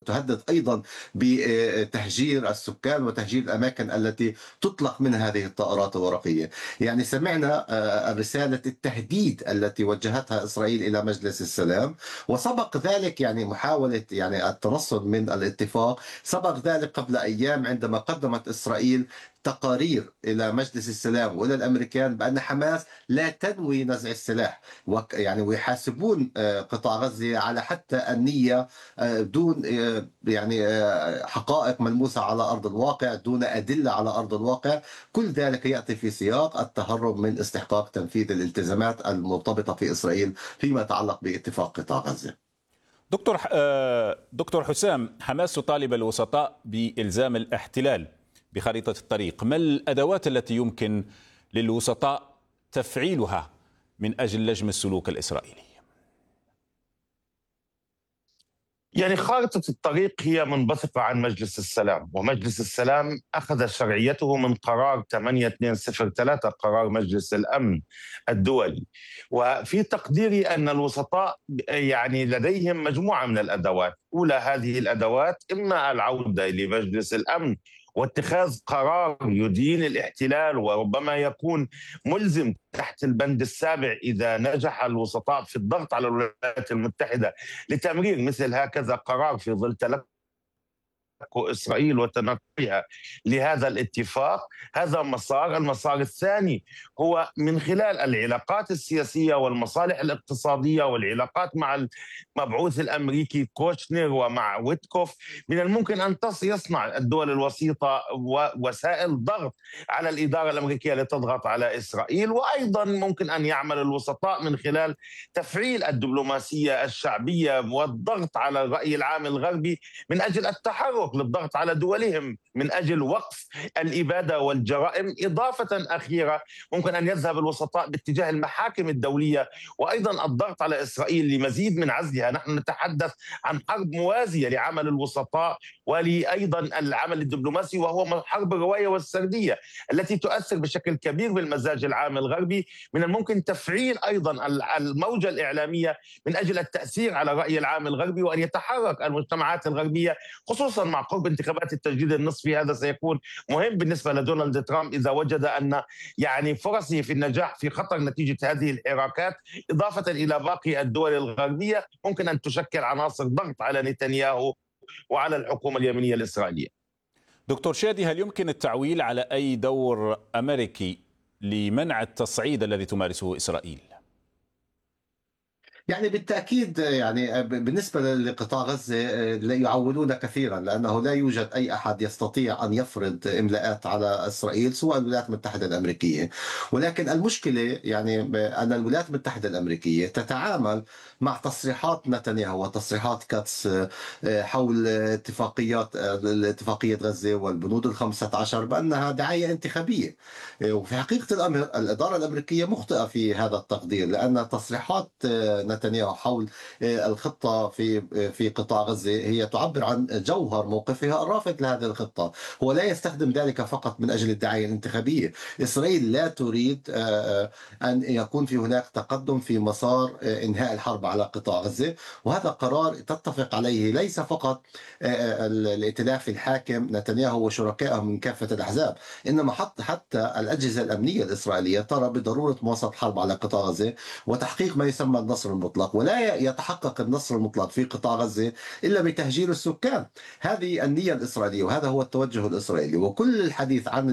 وتهدد أيضا بتهجير السكان وتهجير الأماكن التي تطلق منها هذه الطائرات الورقية. يعني سمعنا رسالة التهديد التي وجهتها إسرائيل إلى مجلس السلام، وسبق ذلك يعني محاولة يعني التنصل من الاتفاق. سبق ذلك قبل أيام عندما قدمت إسرائيل تقارير إلى مجلس السلام وإلى الأمريكان بأن حماس لا تنوي نزع السلاح، يعني ويحاسبون قطاع غزة على حتى النية دون يعني حقائق ملموسة على أرض الواقع، دون أدلة على أرض الواقع. كل ذلك يأتي في سياق التهرب من استحقاق تنفيذ الالتزامات المرتبطة في إسرائيل فيما يتعلق باتفاق قطاع غزة. دكتور حسام، حماس تطالب الوسطاء بإلزام الاحتلال بخريطة الطريق. ما الأدوات التي يمكن للوسطاء تفعيلها من أجل لجم السلوك الإسرائيلي؟ يعني خارطة الطريق هي منبثقة عن مجلس السلام، ومجلس السلام أخذ شرعيته من قرار 8203 قرار مجلس الأمن الدولي. وفي تقديري أن الوسطاء يعني لديهم مجموعة من الأدوات. أولى هذه الأدوات إما العودة لمجلس الأمن واتخاذ قرار يدين الاحتلال، وربما يكون ملزم تحت البند السابع إذا نجح الوسطاء في الضغط على الولايات المتحدة لتمرير مثل هكذا قرار في ظل إسرائيل وتنقلها لهذا الاتفاق. هذا مسار. المسار الثاني هو من خلال العلاقات السياسية والمصالح الاقتصادية والعلاقات مع المبعوث الأمريكي كوشنر ومع ويتكوف. من الممكن أن يصنع الدول الوسيطة وسائل ضغط على الإدارة الأمريكية لتضغط على إسرائيل. وأيضا ممكن أن يعمل الوسطاء من خلال تفعيل الدبلوماسية الشعبية والضغط على الرأي العام الغربي من أجل التحرك للضغط على دولهم من أجل وقف الإبادة والجرائم. إضافة أخيرة، ممكن أن يذهب الوسطاء باتجاه المحاكم الدولية وأيضا الضغط على إسرائيل لمزيد من عزلها. نحن نتحدث عن حرب موازية لعمل الوسطاء ولأيضا العمل الدبلوماسي، وهو حرب الرواية والسردية التي تؤثر بشكل كبير بالمزاج العام الغربي. من الممكن تفعيل أيضا الموجة الإعلامية من أجل التأثير على الرأي العام الغربي، وأن يتحرك المجتمعات الغربية خصوصا مع قرب انتخابات التجديد النصفي. هذا سيكون مهم بالنسبة لدونالد ترامب إذا وجد أن يعني فرصه في النجاح في خطر نتيجة هذه الحراكات. إضافة إلى باقي الدول الغربية ممكن أن تشكل عناصر ضغط على نتنياهو وعلى الحكومة اليمنية الإسرائيلية. دكتور شادي، هل يمكن التعويل على أي دور أمريكي لمنع التصعيد الذي تمارسه إسرائيل؟ يعني بالتأكيد يعني بالنسبة لقطاع غزة لا يعولون كثيرا، لأنه لا يوجد أي أحد يستطيع أن يفرض إملاءات على إسرائيل سوى الولايات المتحدة الأمريكية. ولكن المشكلة يعني أن الولايات المتحدة الأمريكية تتعامل مع تصريحات نتنياهو وتصريحات كاتس حول اتفاقية غزة والبنود ال15 بأنها دعاية انتخابية. وفي حقيقة الأمر الإدارة الأمريكية مخطئة في هذا التقدير، لأن تصريحات نتنياهو حول الخطة في قطاع غزة هي تعبر عن جوهر موقفها الرافض لهذه الخطة. هو لا يستخدم ذلك فقط من أجل الدعاية الانتخابية. إسرائيل لا تريد أن يكون في هناك تقدم في مسار إنهاء الحرب على قطاع غزة، وهذا قرار تتفق عليه ليس فقط الائتلاف الحاكم نتنياهو وشركائه من كافة الأحزاب، إنما حتى الأجهزة الأمنية الإسرائيلية ترى بضرورة مواصلة الحرب على قطاع غزة وتحقيق ما يسمى النصر المطلق. ولا يتحقق النصر المطلق في قطاع غزة إلا بتهجير السكان. هذه النية الإسرائيلية وهذا هو التوجه الإسرائيلي. وكل الحديث عن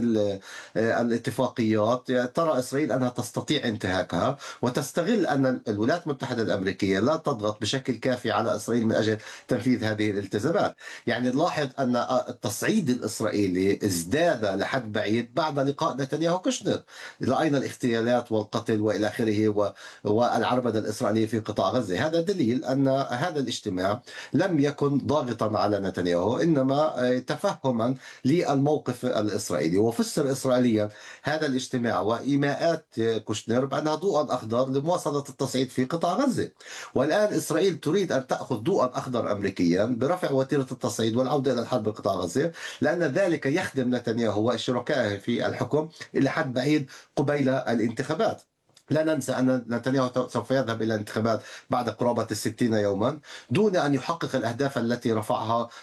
الاتفاقيات ترى إسرائيل أنها تستطيع انتهاكها وتستغل أن الولايات المتحدة الأمريكية لا تضغط بشكل كافي على إسرائيل من أجل تنفيذ هذه الالتزامات. يعني نلاحظ أن التصعيد الإسرائيلي ازداد لحد بعيد بعد لقاء نتنياهو كوشنر. رأينا الاغتيالات والقتل وإلى آخره والعربدة الإسرائيلية في قطاع غزة. هذا دليل أن هذا الاجتماع لم يكن ضاغطا على نتنياهو، إنما تفهما للموقف الإسرائيلي. وفسر إسرائيليا هذا الاجتماع وإيماءات كوشنر بأنها ضوء أخضر لمواصلة التصعيد في قطاع غزة. والآن إسرائيل تريد أن تأخذ ضوء أخضر أمريكيا برفع وتيرة التصعيد والعودة إلى الحرب بقطاع غزة، لأن ذلك يخدم نتنياهو وشركائه في الحكم إلى حد بعيد قبيل الانتخابات. لا ننسى أن نتنياهو سوف يذهب إلى الانتخابات بعد قرابة 60 يوما دون أن يحقق الأهداف التي رفعها